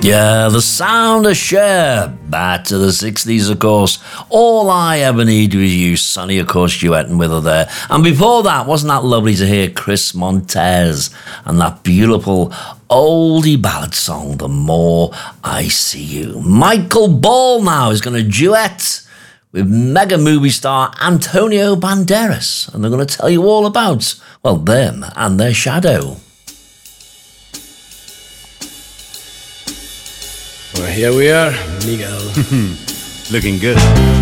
Yeah, the sound of Cher. Back to the 60s, of course. All I Ever Need Was You. Sonny, of course, duetting with her there. And before that, wasn't that lovely to hear Chris Montez and that beautiful oldie ballad song, The More I See You. Michael Ball now is going to duet with mega movie star Antonio Banderas. And they're going to tell you all about, well, them and their shadow. Well, here we are, Miguel. Looking good.